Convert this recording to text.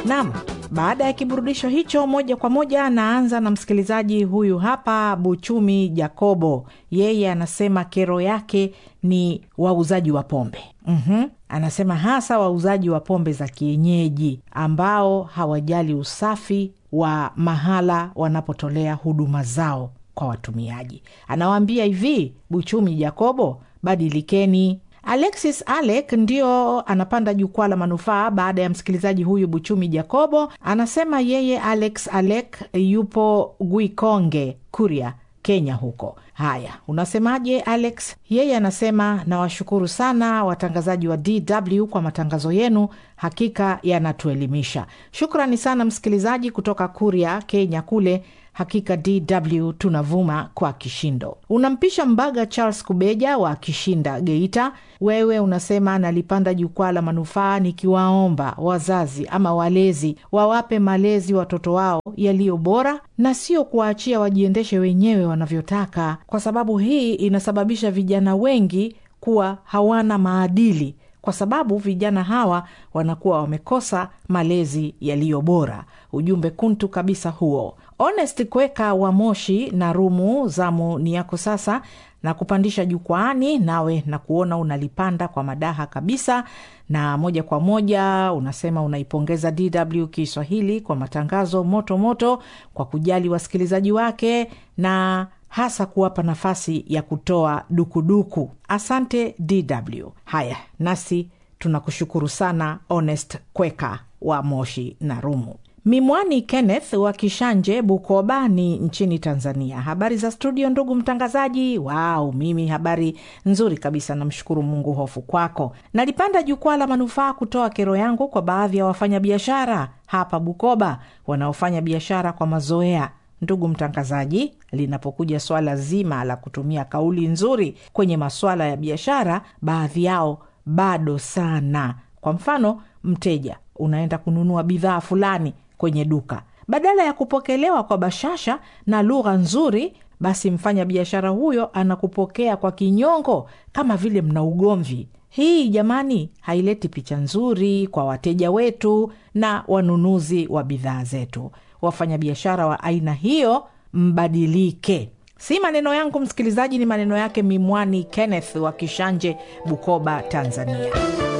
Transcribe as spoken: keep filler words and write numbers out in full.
Naam, baada ya kiburudisho hicho moja kwa moja naanza na msikilizaji huyu hapa Buchumi Jacobo. Yeye anasema kero yake ni wauzaji wa pombe. Mhm. Anasema hasa wauzaji wa pombe za kienyeji ambao hawajali usafi wa mahala wanapotolea huduma zao kwa watumiaji. Anawaambia hivi, Buchumi Jacobo, badilikeni. Alexis Alec ndio anapanda jukwaa la manufaa baada ya msikilizaji huyu Buchumi Jacobo. Anasema yeye Alex Alec yupo Gwikonge, Kuria, Kenya huko. Haya, unasemaje Alex? Yeye anasema nawashukuru sana watangazaji wa D W kwa matangazo yenu, hakika yanatuelimisha. Shukrani sana msikilizaji kutoka Kuria, Kenya kule. Hakika D W tunavuma kwa kishindo. Unampisha Mbaga Charles Kubeja wa Kishinda, Geita. Wewe unasema nalipanda jukwaa la manufaa nikiwaomba wazazi ama walezi wawape malezi watoto wao yaliyo bora na sio kuachia wajiendeshe wenyewe wanavyotaka, kwa sababu hii inasababisha vijana wengi kuwa hawana maadili, kwa sababu vijana hawa wanakuwa wamekosa malezi yaliyo bora. Ujumbe kuntu kabisa huo. Honest Kweka wa Moshi na Rumu, zamu ni yako sasa na kupandisha jukwaani, nawe na kuona unalipanda kwa madaha kabisa, na moja kwa moja unasema unaipongeza D W Kiswahili kwa matangazo moto moto, kwa kujali wasikilizaji wake na hasa kuwapa nafasi ya kutoa dukuduku. Asante D W. Haya, nasi tunakushukuru sana Honest Kweka wa Moshi na Rumu. Mimwani Kenneth wa Kishanje, Bukoba ni nchini Tanzania. Habari za studio ndugu mtangazaji? Wow, mimi habari nzuri kabisa, namshukuru Mungu, hofu kwako. Nalipanda jukwaa la manufaa kutoa kero yangu kwa baadhi ya wafanya biashara hapa Bukoba wanaofanya biashara kwa mazoea. Ndugu mtangazaji, linapokuja swala zima la kutumia kauli nzuri kwenye masuala ya biashara, baadhi yao bado sana. Kwa mfano, mteja unaenda kununua bidhaa fulani kwenye duka, badala ya kupokelewa kwa bashasha na lugha nzuri, basi mfanya biashara huyo anakupokea kwa kinyongo kama vile mna ugomvi. Hii jamani, haileti picha nzuri kwa wateja wetu na wanunuzi wa bidhaa zetu. Wafanya biashara wa aina hiyo mbadilike. Si maneno yangu msikilizaji, ni maneno yake Mimwani Kenneth wa Kishanje, Bukoba, Tanzania.